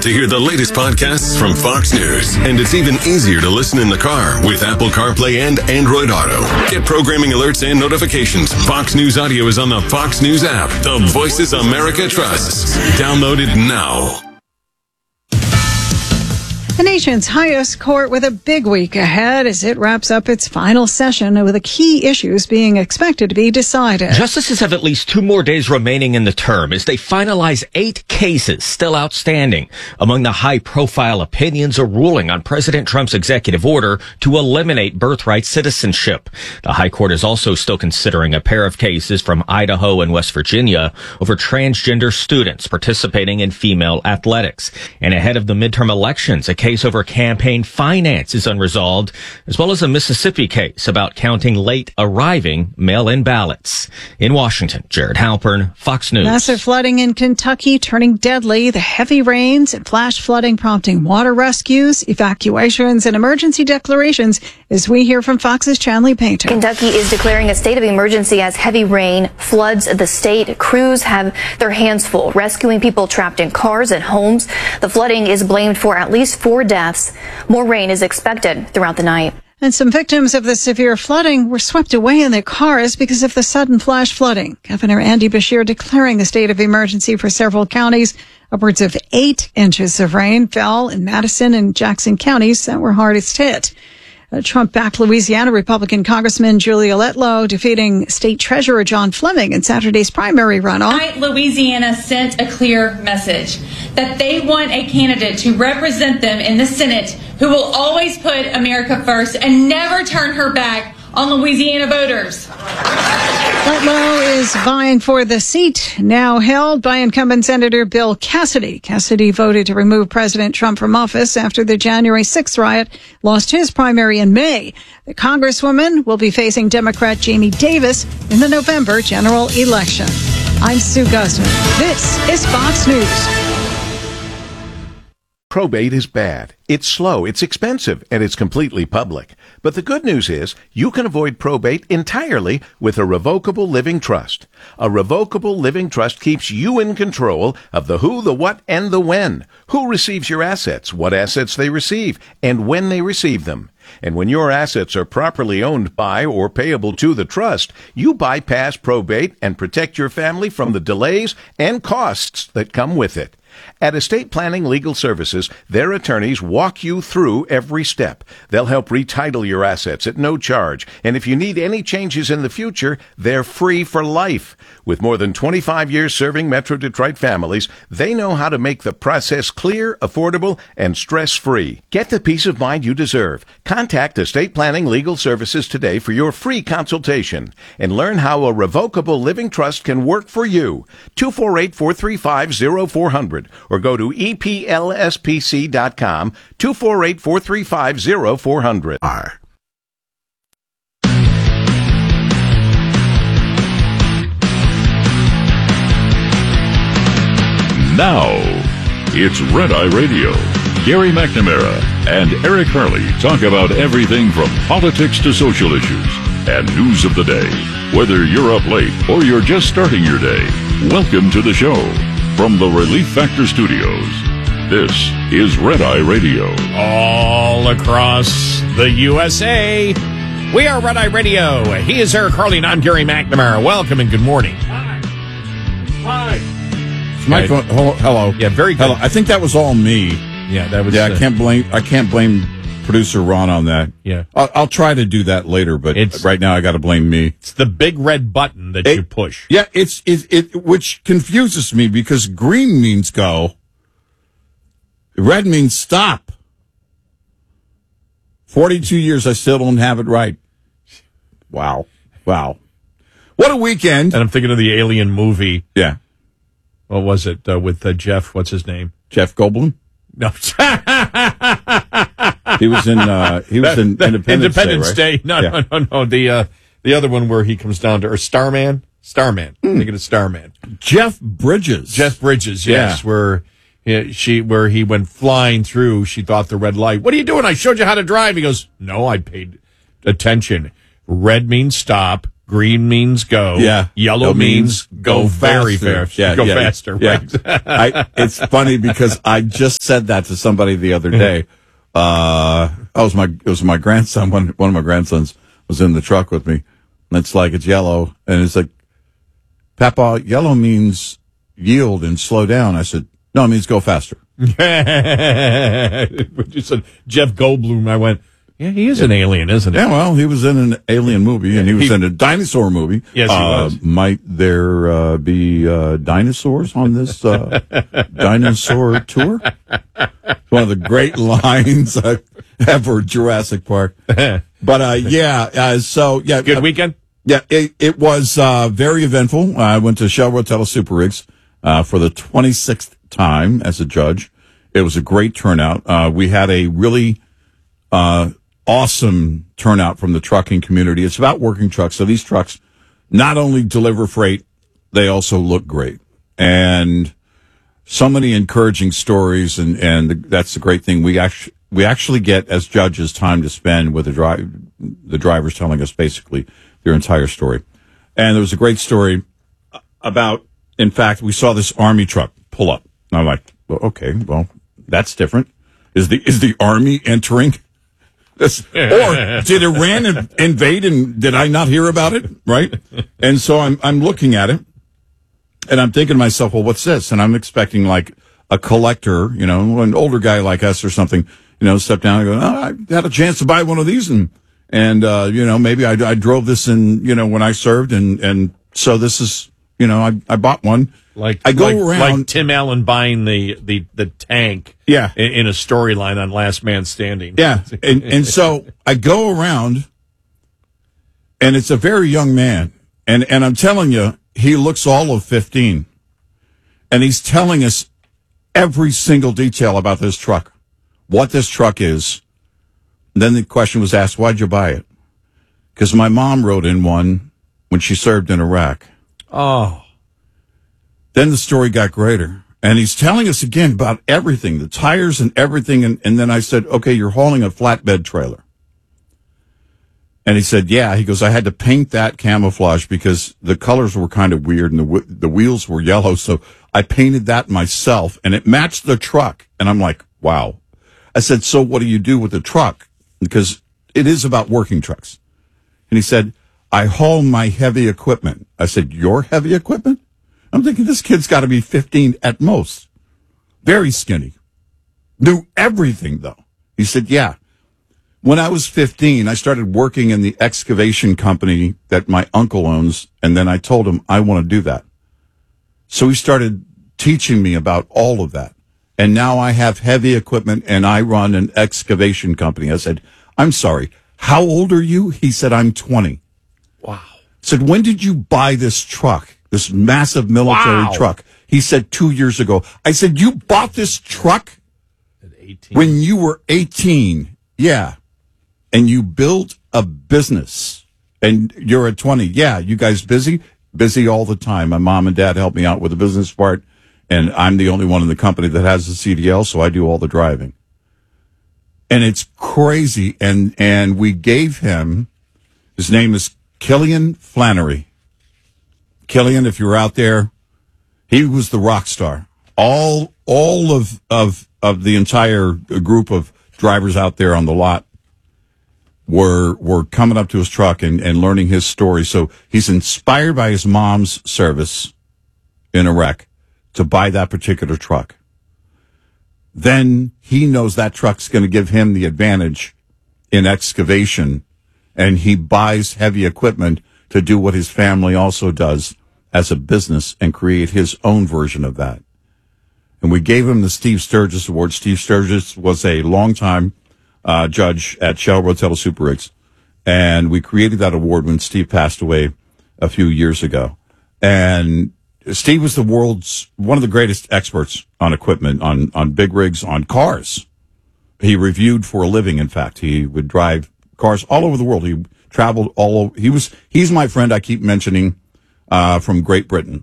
to hear the latest podcasts from Fox News. And it's even easier to listen in the car with Apple CarPlay and Android Auto. Get programming alerts and notifications. Fox News Audio is on the Fox News app. The Voices America trusts. Download it now. The nation's highest court with a big week ahead as it wraps up its final session with the key issues being expected to be decided. Justices have at least 2 more days remaining in the term as they finalize 8 cases still outstanding. Among the high-profile opinions, a ruling on President Trump's executive order to eliminate birthright citizenship. The High Court is also still considering a pair of cases from Idaho and West Virginia over transgender students participating in female athletics. And ahead of the midterm elections, a case over campaign finance is unresolved, as well as a Mississippi case about counting late arriving mail-in ballots. In Washington, Jared Halpern, Fox News. Massive flooding in Kentucky turning deadly. The heavy rains and flash flooding prompting water rescues, evacuations, and emergency declarations, as we hear from Fox's Chanley Painter. Kentucky is declaring a state of emergency as heavy rain floods the state. Crews have their hands full rescuing people trapped in cars and homes. The flooding is blamed for at least 4 deaths. More rain is expected throughout the night. And some victims of the severe flooding were swept away in their cars because of the sudden flash flooding. Governor Andy Beshear declaring a state of emergency for several counties. Upwards of 8 inches of rain fell in Madison and Jackson counties that were hardest hit. Trump-backed Louisiana Republican Congressman Julia Letlow defeating State Treasurer John Fleming in Saturday's primary runoff. Tonight, Louisiana sent a clear message that they want a candidate to represent them in the Senate who will always put America first and never turn her back on Louisiana voters. Letlow is vying for the seat now held by incumbent Senator Bill Cassidy. Cassidy voted to remove President Trump from office after the January 6th riot, lost his primary in May. The Congresswoman will be facing Democrat Jamie Davis in the November general election. I'm Sue Guzman. This is Fox News. Probate is bad. It's slow, it's expensive, and it's completely public. But the good news is you can avoid probate entirely with a revocable living trust. A revocable living trust keeps you in control of the who, the what, and the when. Who receives your assets, what assets they receive, and when they receive them. And when your assets are properly owned by or payable to the trust, you bypass probate and protect your family from the delays and costs that come with it. At Estate Planning Legal Services, their attorneys walk you through every step. They'll help retitle your assets at no charge. And if you need any changes in the future, they're free for life. With more than 25 years serving Metro Detroit families, they know how to make the process clear, affordable, and stress-free. Get the peace of mind you deserve. Contact Estate Planning Legal Services today for your free consultation and learn how a revocable living trust can work for you. 248-435-0400 or go to EPLSPC.com, 248-435-0400. Now, it's Red Eye Radio. Gary McNamara and Eric Harley talk about everything from politics to social issues and news of the day. Whether you're up late or you're just starting your day, welcome to the show. From the Relief Factor Studios, this is Red Eye Radio. All across the USA, we are Red Eye Radio. He is Eric Harley, and I'm Gary McNamara. Welcome and good morning. Hi. Microphone. Hello. Yeah, very good. Hello. I think that was all me. Yeah, that was. Yeah, I can't blame producer Ron on that. Yeah, I'll try to do that later, but right now I got to blame me. It's the big red button that you push. Yeah, it which confuses me because green means go, red means stop. 42 years, I still don't have it right. Wow. What a weekend! And I'm thinking of the Alien movie. Yeah. What was it with Jeff? What's his name? Jeff Goldblum. No. He was in Independence Day. Right? No. The other one where he comes down to Starman. Thinking of Starman. Jeff Bridges. Yes. Where he went flying through. She thought the red light. What are you doing? I showed you how to drive. He goes, no, I paid attention. Red means stop. Green means go. Yeah. Yellow means go very fast. Go faster. Yeah. Right. It's funny because I just said that to somebody the other day. It was my grandson. One of my grandsons was in the truck with me, and it's yellow, and it's like, Papa, yellow means yield and slow down. I said, no, it means go faster. When you said Jeff Goldblum, I went, yeah, he is an alien, isn't he? Yeah, well, he was in an alien movie, and he was in a dinosaur movie. Yes, he was. Might there be dinosaurs on this dinosaur tour? It's one of the great lines ever, Jurassic Park. But, Good weekend? Yeah, it was very eventful. I went to Shell Rotella Super Rigs for the 26th time as a judge. It was a great turnout. We had a really awesome turnout from the trucking community. It's about working trucks. So these trucks not only deliver freight, they also look great. And so many encouraging stories, and that's the great thing. We actually get, as judges, time to spend with the drivers telling us basically their entire story. And there was a great story about, in fact, we saw this Army truck pull up. And I'm like, well, okay, well, that's different. Is the Army entering this? Or did Iran invade and did I not hear about it? Right? And so I'm looking at it and I'm thinking to myself, well, what's this? And I'm expecting like a collector, an older guy like us or something, step down and go, I had a chance to buy one of these and maybe I drove this in, when I served and so this is, I bought one. Like around like Tim Allen buying the tank. Yeah. In a storyline on Last Man Standing. Yeah. And so I go around and it's a very young man. And I'm telling you, he looks all of 15. And he's telling us every single detail about this truck, what this truck is. And then the question was asked, why'd you buy it? Because my mom rode in one when she served in Iraq. Oh. Then the story got greater. And he's telling us again about everything, the tires and everything. And then I said, okay, you're hauling a flatbed trailer. And he said, yeah. He goes, I had to paint that camouflage because the colors were kind of weird and the wheels were yellow. So I painted that myself and it matched the truck. And I'm like, wow. I said, so what do you do with the truck? Because it is about working trucks. And he said, I haul my heavy equipment. I said, your heavy equipment? I'm thinking this kid's got to be 15 at most. Very skinny. Knew everything, though. He said, yeah. When I was 15, I started working in the excavation company that my uncle owns, and then I told him I want to do that. So he started teaching me about all of that. And now I have heavy equipment, and I run an excavation company. I said, I'm sorry, how old are you? He said, I'm 20. Wow. I said, when did you buy this truck? This massive military truck. He said 2 years ago. I said, you bought this truck at 18. When you were 18. Yeah. And you built a business and you're at 20. Yeah. You guys busy? Busy all the time. My mom and dad help me out with the business part. And I'm the only one in the company that has a CDL. So I do all the driving. And it's crazy. And we gave him, his name is Killian Flannery. Killian, if you're out there, he was the rock star. All of the entire group of drivers out there on the lot were coming up to his truck and learning his story. So he's inspired by his mom's service in Iraq to buy that particular truck. Then he knows that truck's going to give him the advantage in excavation, and he buys heavy equipment to do what his family also does as a business and create his own version of that. And we gave him the Steve Sturgis Award. Steve Sturgis was a longtime judge at Shell Rotella Super Rigs. And we created that award when Steve passed away a few years ago. And Steve was the world's one of the greatest experts on equipment, on big rigs, on cars. He reviewed for a living, in fact. He would drive cars all over the world. He traveled all over. He's my friend I keep mentioning from Great Britain.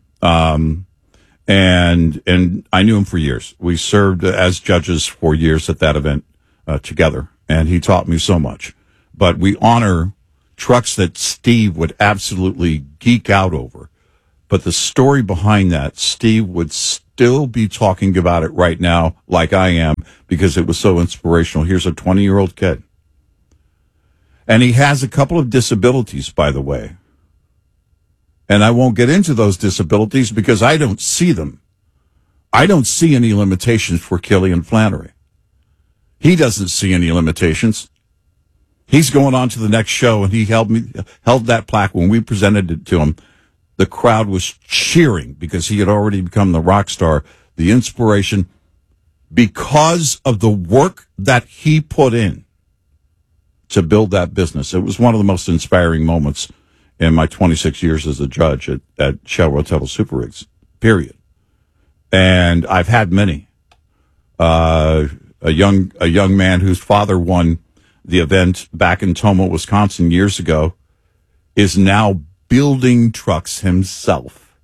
And I knew him for years. We served as judges for years at that event together, and he taught me so much. But we honor trucks that Steve would absolutely geek out over. But the story behind that, Steve would still be talking about it right now like I am because it was so inspirational. Here's a 20-year-old kid. And he has a couple of disabilities, by the way. And I won't get into those disabilities because I don't see them. I don't see any limitations for Killian Flannery. He doesn't see any limitations. He's going on to the next show, and he held that plaque when we presented it to him. The crowd was cheering because he had already become the rock star, the inspiration, because of the work that he put in to build that business. It was one of the most inspiring moments in my 26 years as a judge at Shell Rotella Super Rigs, period. And I've had many. A young man whose father won the event back in Tomah, Wisconsin years ago is now building trucks himself.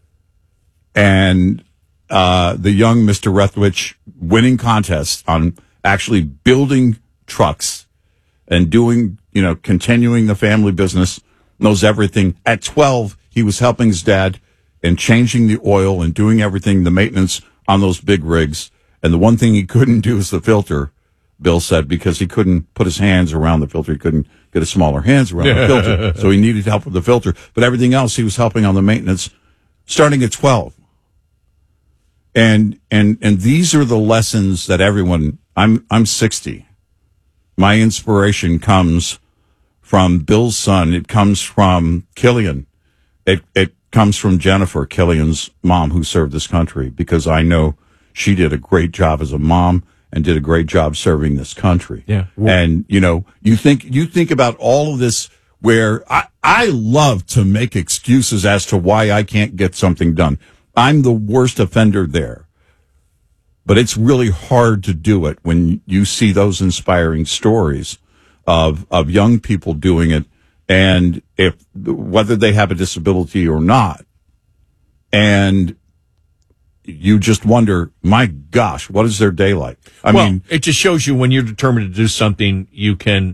And the young Mr. Rethwich winning contests on actually building trucks and doing, continuing the family business, knows everything. At 12, he was helping his dad and changing the oil and doing everything, the maintenance on those big rigs. And the one thing he couldn't do is the filter, Bill said, because he couldn't put his hands around the filter. He couldn't get his smaller hands around the filter. So he needed help with the filter. But everything else, he was helping on the maintenance starting at 12. And these are the lessons that everyone, I'm 60. My inspiration comes from Bill's son. It comes from Killian. It comes from Jennifer, Killian's mom, who served this country, because I know she did a great job as a mom and did a great job serving this country. Yeah. And, you think about all of this where I love to make excuses as to why I can't get something done. I'm the worst offender there. But it's really hard to do it when you see those inspiring stories of young people doing it, and whether they have a disability or not. And you just wonder, my gosh, what is their day like? I mean, it just shows you when you're determined to do something, you can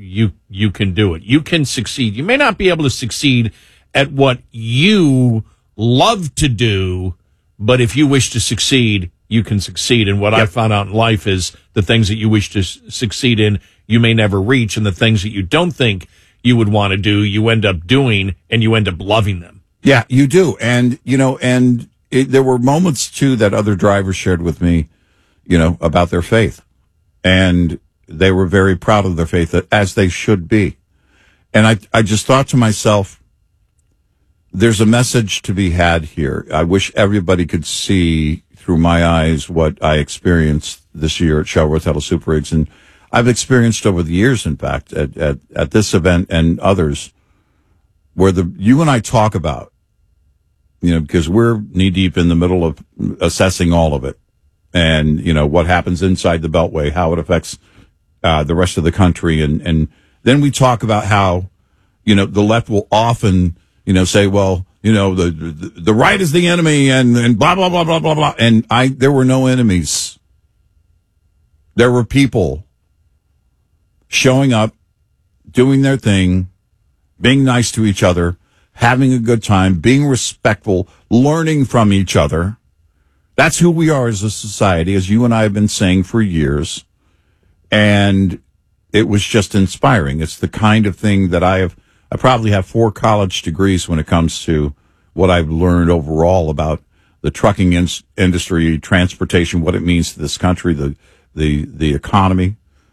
do it. You can succeed. You may not be able to succeed at what you love to do, but if you wish to succeed, you can succeed. And what I found out in life is the things that you wish to succeed in, you may never reach, and the things that you don't think you would want to do, you end up doing, and you end up loving them. Yeah, you do. And, there were moments, too, that other drivers shared with me, about their faith. And they were very proud of their faith, as they should be. And I just thought to myself, there's a message to be had here. I wish everybody could see through my eyes what I experienced this year at Shell Rotella Super Rigs. And I've experienced over the years, in fact, at this event and others, where you and I talk about, because we're knee deep in the middle of assessing all of it, and what happens inside the Beltway, how it affects the rest of the country, and then we talk about how the left will often say, well, the right is the enemy, and blah blah blah blah blah blah, and there were no enemies. There were people showing up, doing their thing, being nice to each other, having a good time, being respectful, learning from each other. That's who we are as a society, as you and I have been saying for years. And it was just inspiring. It's the kind of thing that I probably have 4 college degrees when it comes to what I've learned overall about the trucking industry, transportation, what it means to this country, the economy.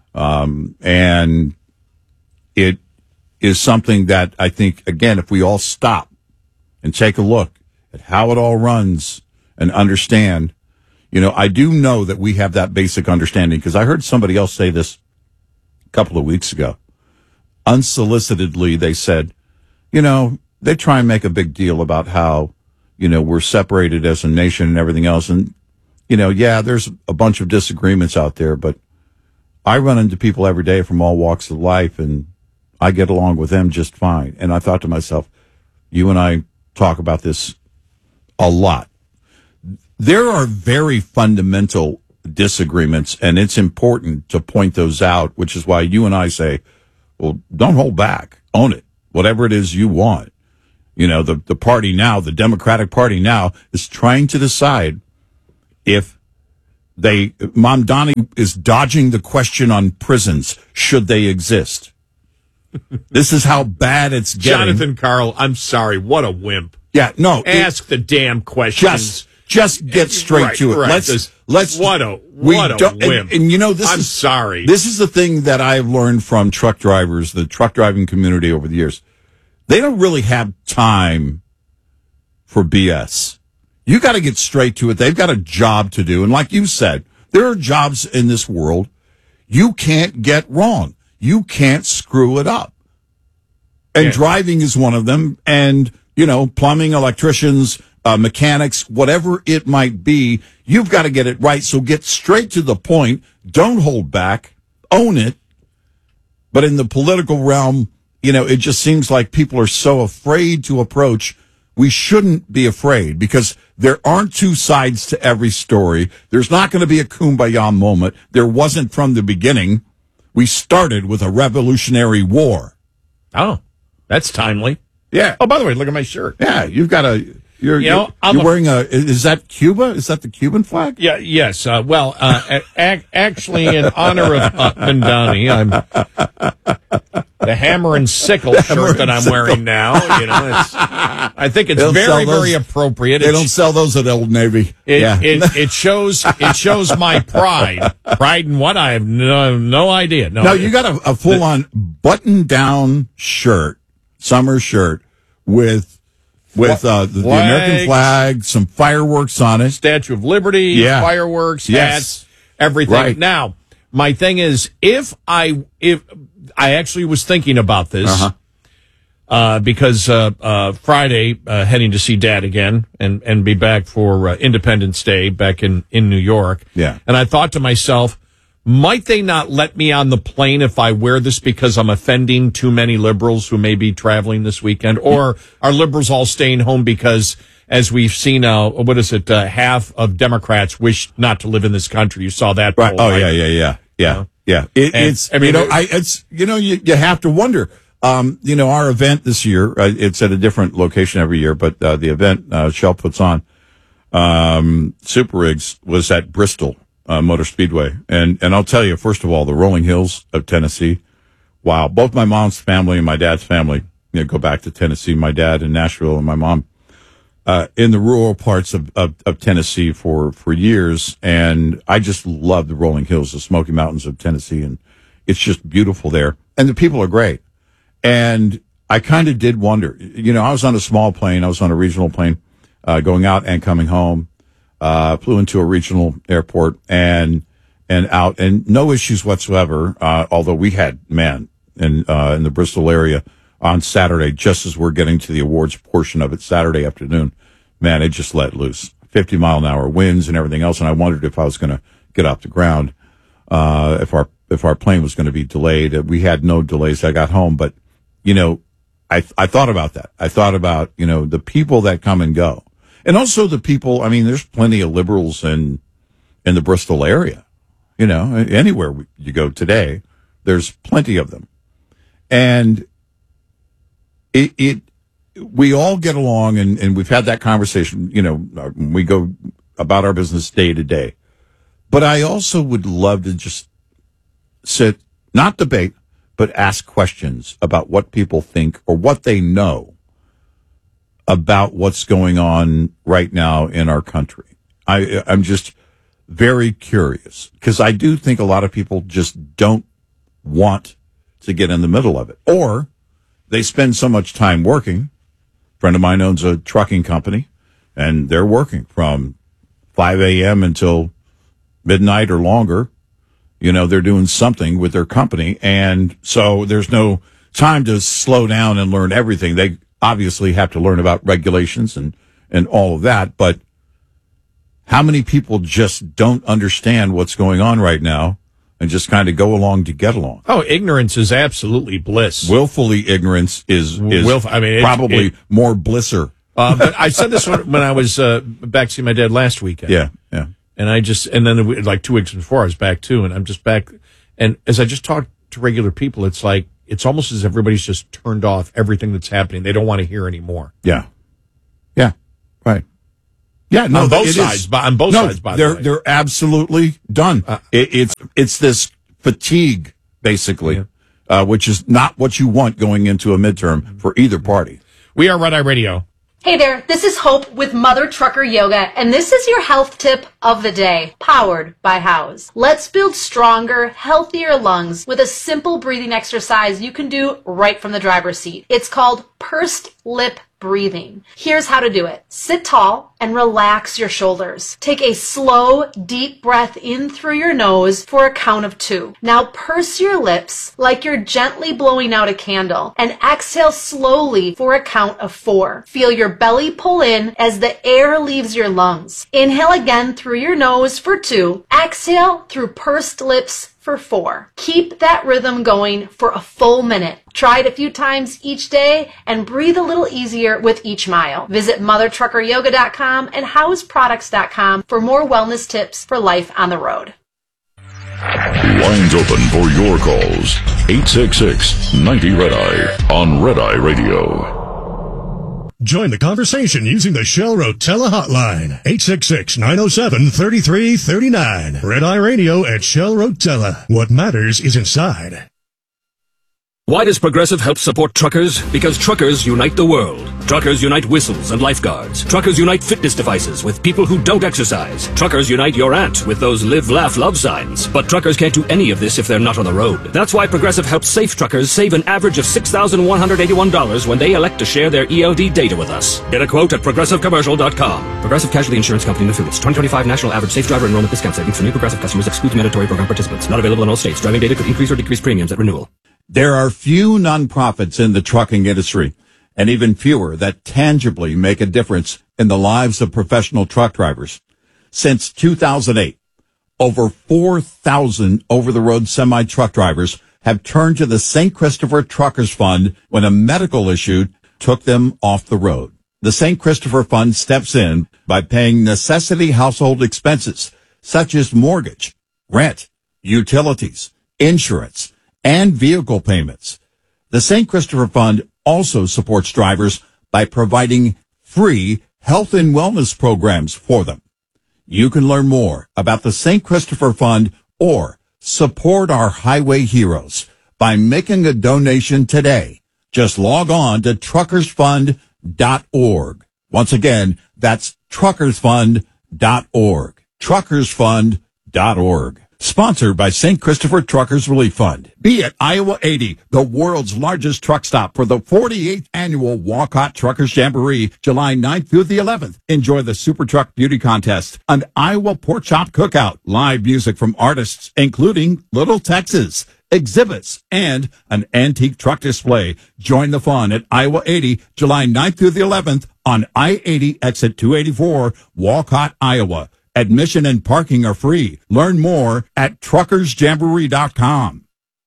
And it is something that I think, again, if we all stop and take a look at how it all runs and understand, I do know that we have that basic understanding, because I heard somebody else say this a couple of weeks ago. Unsolicitedly, they said, they try and make a big deal about how, we're separated as a nation and everything else. And, there's a bunch of disagreements out there, but I run into people every day from all walks of life, and I get along with them just fine. And I thought to myself, you and I talk about this a lot. There are very fundamental disagreements, and it's important to point those out, which is why you and I say, Well, don't hold back. Own it. Whatever it is you want. You know, the party now, the Democratic Party now, is trying to decide if Mamdani is dodging the question on prisons. Should they exist? This is how bad it's getting. Jonathan Karl, I'm sorry. What a wimp. Yeah, no. Ask the damn questions. Just get straight to it. Right. Let's. What a wimp. And you know, I'm sorry. This is the thing that I've learned from truck drivers, the truck driving community over the years. They don't really have time for BS. You got to get straight to it. They've got a job to do. And like you said, there are jobs in this world you can't get wrong. You can't screw it up. And driving is one of them. And, you know, plumbing, electricians, mechanics, whatever it might be, you've got to get it right. So get straight to the point. Don't hold back. Own it. But in the political realm, you know, it just seems like people are so afraid to approach. We shouldn't be afraid because there aren't two sides to every story. There's not going to be a kumbaya moment. There wasn't from the beginning. We started with a revolutionary war. Oh, that's timely. Yeah. Oh, by the way, look at my shirt. Yeah, you've got a. You're wearing a. Is that Cuba? Is that the Cuban flag? Yeah. Yes. Actually, in honor of Mamdani, I'm the hammer and sickle shirt that I'm wearing now. You know, I think it's very appropriate. They don't sell those at Old Navy. It shows my pride in what I have no idea. No, you got a full on button down shirt, summer shirt with the American flag, some fireworks on it, Statue of Liberty, fireworks, hats, everything. Right. Now, my thing is, if I actually was thinking about this, because Friday heading to see Dad again and be back for Independence Day back in New York. Yeah, and I thought to myself, might they not let me on the plane if I wear this because I'm offending too many liberals who may be traveling this weekend? Or are liberals all staying home because, as we've seen, half of Democrats wish not to live in this country? You saw that. Right. Oh, yeah. You have to wonder. Our event this year, it's at a different location every year, but the event Shell puts on, Super Rigs, was at Bristol Motor Speedway. And I'll tell you, first of all, the rolling hills of Tennessee. Wow. Both my mom's family and my dad's family, go back to Tennessee. My dad in Nashville and my mom, in the rural parts of Tennessee for years. And I just love the rolling hills, the Smoky Mountains of Tennessee. And it's just beautiful there. And the people are great. And I kind of did wonder, I was on a small plane. I was on a regional plane, going out and coming home. Flew into a regional airport and out, and no issues whatsoever. Although we had, in the Bristol area on Saturday, just as we're getting to the awards portion of it, Saturday afternoon, it just let loose. 50-mile-an-hour winds and everything else. And I wondered if I was going to get off the ground, if our plane was going to be delayed. We had no delays. I got home, but, I thought about that. I thought about, the people that come and go. And also the people, there's plenty of liberals in the Bristol area. Anywhere you go today, there's plenty of them. And we all get along, and we've had that conversation, we go about our business day to day. But I also would love to just sit, not debate, but ask questions about what people think or what they know about what's going on right now in our country. I'm just very curious because I do think a lot of people just don't want to get in the middle of it, or they spend so much time working. A friend of mine owns a trucking company, and they're working from 5 a.m. until midnight or longer. They're doing something with their company, and so there's no time to slow down and learn everything. They obviously have to learn about regulations and all of that, but how many people just don't understand what's going on right now and just kind of go along to get along? Oh, ignorance is absolutely bliss. Willfully ignorance is probably more blisser. But I said this when I was back seeing my dad last weekend. Yeah. And then like 2 weeks before I was back too, and I'm just back. And as I just talked to regular people, it's like, it's almost as if everybody's just turned off everything that's happening. They don't want to hear anymore. Yeah. Yeah. Right. Yeah. No, on both sides. On both sides, by the way. They're absolutely done. It's this fatigue, basically, which is not what you want going into a midterm for either party. We are Red Eye Radio. Hey there, this is Hope with Mother Trucker Yoga, and this is your health tip of the day, powered by House. Let's build stronger, healthier lungs with a simple breathing exercise you can do right from the driver's seat. It's called pursed lip breathing. Here's how to do it. Sit tall and relax your shoulders. Take a slow, deep breath in through your nose for a count of 2. Now purse your lips like you're gently blowing out a candle and exhale slowly for a count of 4. Feel your belly pull in as the air leaves your lungs. Inhale again through your nose for 2. Exhale through pursed lips for 4. Keep that rhythm going for a full minute. Try it a few times each day and breathe a little easier with each mile. Visit mothertruckeryoga.com and houseproducts.com for more wellness tips for life on the road. Lines open for your calls. 866-90-RED-EYE on Red Eye Radio. Join the conversation using the Shell Rotella hotline, 866-907-3339. Red Eye Radio at Shell Rotella. What matters is inside. Why does Progressive help support truckers? Because truckers unite the world. Truckers unite whistles and lifeguards. Truckers unite fitness devices with people who don't exercise. Truckers unite your aunt with those live, laugh, love signs. But truckers can't do any of this if they're not on the road. That's why Progressive helps safe truckers save an average of $6,181 when they elect to share their ELD data with us. Get a quote at ProgressiveCommercial.com. Progressive Casualty Insurance Company and affiliates. 2025 National Average Safe Driver Enrollment Discount Savings for new Progressive customers excludes mandatory program participants. Not available in all states. Driving data could increase or decrease premiums at renewal. There are few nonprofits in the trucking industry, and even fewer that tangibly make a difference in the lives of professional truck drivers. Since 2008, over 4,000 over-the-road semi-truck drivers have turned to the St. Christopher Truckers Fund when a medical issue took them off the road. The St. Christopher Fund steps in by paying necessity household expenses, such as mortgage, rent, utilities, insurance, and vehicle payments. The St. Christopher Fund also supports drivers by providing free health and wellness programs for them. You can learn more about the St. Christopher Fund or support our highway heroes by making a donation today. Just log on to truckersfund.org. Once again, that's truckersfund.org. Truckersfund.org. Sponsored by St. Christopher Truckers Relief Fund. Be at Iowa 80, the world's largest truck stop for the 48th annual Walcott Truckers Jamboree, July 9th through the 11th. Enjoy the Super Truck Beauty Contest, an Iowa Pork Chop Cookout, live music from artists including Little Texas, exhibits, and an antique truck display. Join the fun at Iowa 80, July 9th through the 11th on I-80 exit 284, Walcott, Iowa. Admission and parking are free. Learn more at truckersjamboree.com.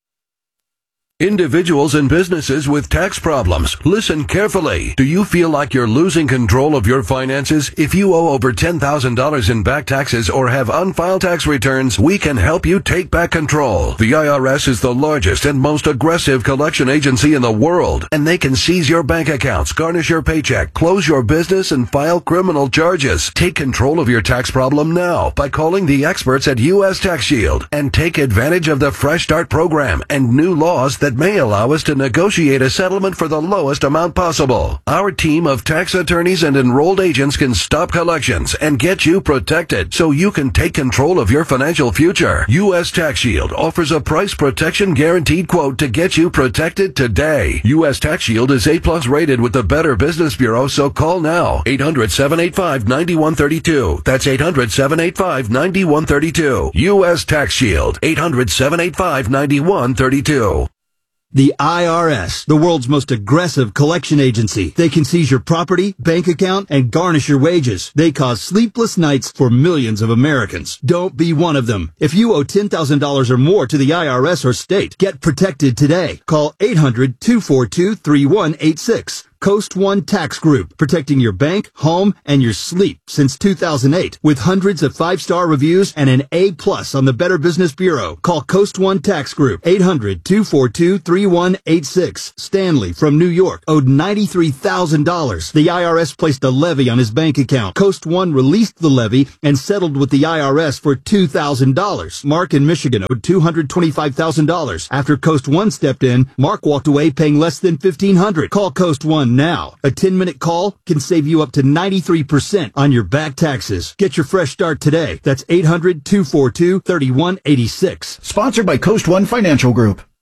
Individuals and businesses with tax problems, listen carefully. Do you feel like you're losing control of your finances? If you owe over $10,000 in back taxes or have unfiled tax returns, we can help you take back control. The IRS is the largest and most aggressive collection agency in the world, and they can seize your bank accounts, garnish your paycheck, close your business, and file criminal charges. Take control of your tax problem now by calling the experts at U.S. Tax Shield and take advantage of the Fresh Start program and new laws that may allow us to negotiate a settlement for the lowest amount possible. Our team of tax attorneys and enrolled agents can stop collections and get you protected so you can take control of your financial future. U.S. Tax Shield offers a price protection guaranteed quote to get you protected today. U.S. Tax Shield is A+ rated with the Better Business Bureau, so call now. 800-785-9132. That's 800-785-9132. U.S. Tax Shield. 800-785-9132. The IRS, the world's most aggressive collection agency. They can seize your property, bank account, and garnish your wages. They cause sleepless nights for millions of Americans. Don't be one of them. If you owe $10,000 or more to the IRS or state, get protected today. Call 800-242-3186. Coast One Tax Group, protecting your bank, home, and your sleep since 2008 with hundreds of 5-star reviews and an A+ on the Better Business Bureau. Call Coast One Tax Group, 800-242-3186. Stanley from New York owed $93,000. The IRS placed a levy on his bank account. Coast One released the levy and settled with the IRS for $2,000. Mark in Michigan owed $225,000. After Coast One stepped in, Mark walked away paying less than $1,500. Call Coast One now. A 10-minute call can save you up to 93% on your back taxes. Get your fresh start today. That's 800-242-3186. Sponsored by Coast One Financial Group.